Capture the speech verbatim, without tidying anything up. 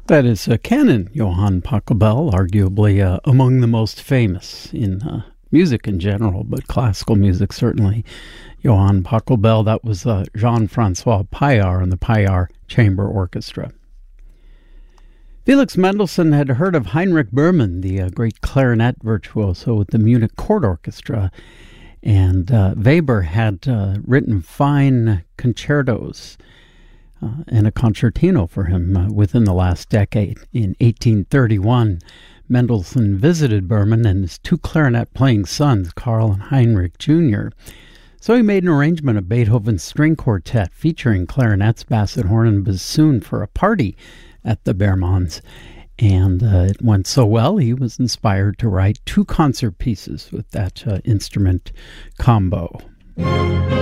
That is uh, Canon Johann Pachelbel, arguably uh, among the most famous in uh, music in general, but classical music certainly. Johann Pachelbel, that was uh, Jean-Francois Paillard and the Paillard Chamber Orchestra. Felix Mendelssohn had heard of Heinrich Böhme, the uh, great clarinet virtuoso with the Munich Court Orchestra, and uh, Weber had uh, written fine concertos Uh, and a concertino for him uh, within the last decade. In eighteen thirty-one, Mendelssohn visited Böhme and his two clarinet-playing sons, Karl and Heinrich Junior So he made an arrangement of Beethoven's string quartet featuring clarinets, basset horn, and bassoon for a party at the Bermanns. And uh, it went so well, he was inspired to write two concert pieces with that uh, instrument combo.